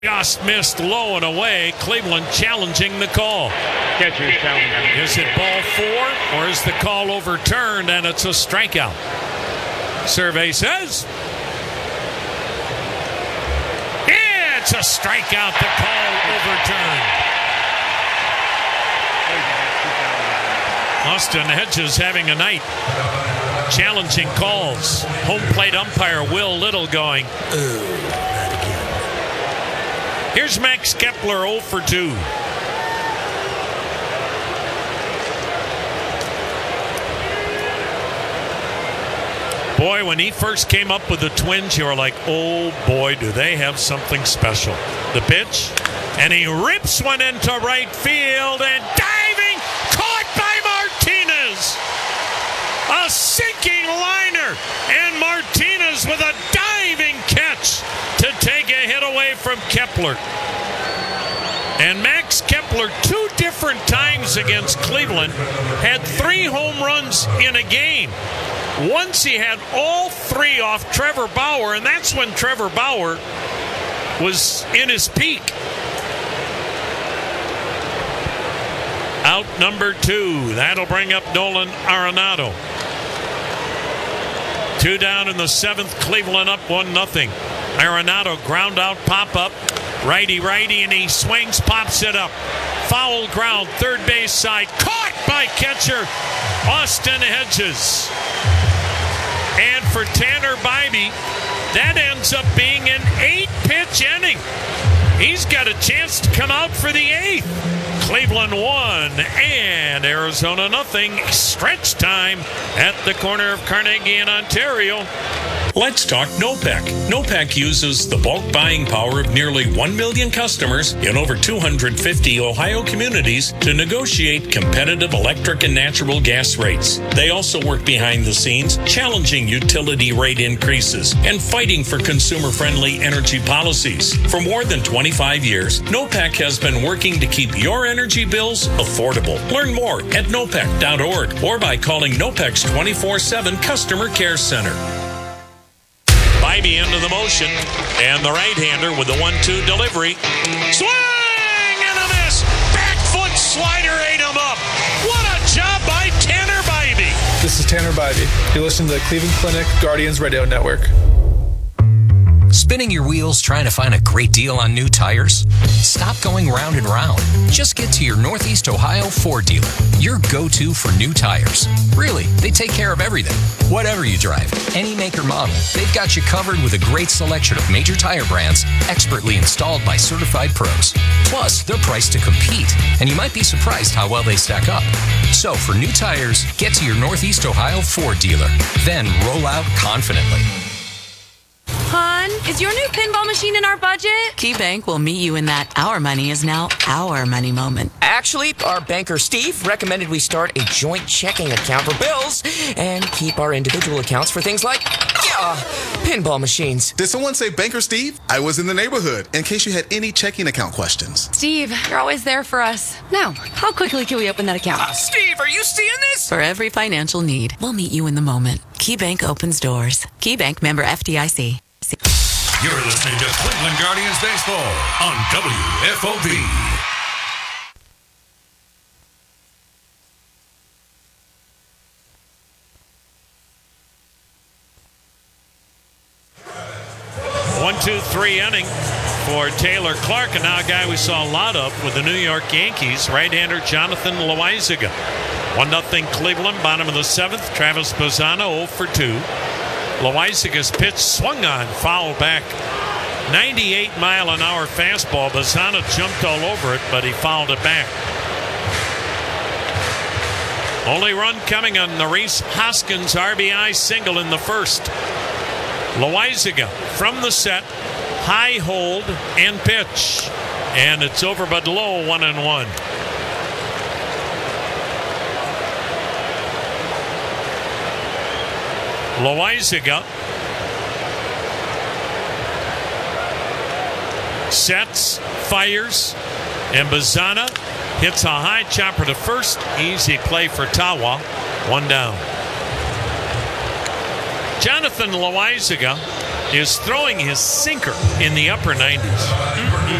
Just missed low and away. Cleveland challenging the call. Catcher's challenging. Is it ball 4 or is the call overturned and it's a strikeout? Survey says it's a strikeout. The call overturned. Austin Hedges having a night. Challenging calls. Home plate umpire Will Little going, ooh, not again. Here's Max Kepler 0 for 2. Boy, when he first came up with the Twins, you were like, oh boy, do they have something special. The pitch, and he rips one into right field, and diving, caught by Martinez. A sinking liner, and Martinez with a diving catch to take a hit away from Kepler. And Max Kepler, 2 different times against Cleveland, had 3 home runs in a game. Once he had all 3 off Trevor Bauer, and that's when Trevor Bauer was in his peak. Out number 2. That'll bring up Nolan Arenado. 2 down in the 7th. Cleveland up 1-0. Arenado ground out, pop up. Righty, and he swings, pops it up. Foul ground, third base side. Caught by catcher Austin Hedges. And for Tanner Bibee, that ends up being an 8-pitch inning. He's got a chance to come out for the 8th. Cleveland 1 and Arizona 0. Stretch time at the corner of Carnegie and Ontario. Let's talk NOPEC. NOPEC uses the bulk buying power of nearly 1 million customers in over 250 Ohio communities to negotiate competitive electric and natural gas rates. They also work behind the scenes, challenging utility rate increases and fighting for consumer-friendly energy policies. For more than 25 years, NOPEC has been working to keep your energy bills affordable. Learn more at nopec.org or by calling NOPEC's 24/7 Customer Care Center. Bibee into the motion, and the right-hander with the 1-2 delivery. Swing and a miss! Back foot slider ate him up. What a job by Tanner Bibee. This is Tanner Bibee. You're listening to the Cleveland Clinic Guardians Radio Network. Spinning your wheels trying to find a great deal on new tires? Stop going round and round. Just get to your Northeast Ohio Ford dealer, your go-to for new tires. Really, they take care of everything. Whatever you drive, any make or model, they've got you covered with a great selection of major tire brands, expertly installed by certified pros. Plus, they're priced to compete, and you might be surprised how well they stack up. So, for new tires, get to your Northeast Ohio Ford dealer. Then roll out confidently. Hon, is your new pinball machine in our budget? KeyBank will meet you in that our money is now our money moment. Actually, our banker Steve recommended we start a joint checking account for bills and keep our individual accounts for things like pinball machines. Did someone say Banker Steve? I was in the neighborhood in case you had any checking account questions. Steve, you're always there for us. Now, how quickly can we open that account? Steve, are you seeing this? For every financial need, we'll meet you in the moment. KeyBank opens doors. KeyBank, member FDIC. You're listening to Cleveland Guardians Baseball on WFOV. One, 2, 3 inning for Taylor Clark, and now a guy we saw a lot of with the New York Yankees, right-hander Jonathan Loaisiga. 1-0 Cleveland, bottom of the 7th. Travis Bazzana 0 for 2. Loaisiga's pitch swung on, foul back. 98-mile-an-hour fastball. Bazzana jumped all over it, but he fouled it back. Only run coming on the Rhys Hoskins RBI single in the first. Loaisiga from the set, high hold and pitch. And it's over but low, 1-1. Loaisiga sets, fires, and Bazzana hits a high chopper to first. Easy play for Tawa. 1 down. Jonathan Loaisiga is throwing his sinker in the upper 90s.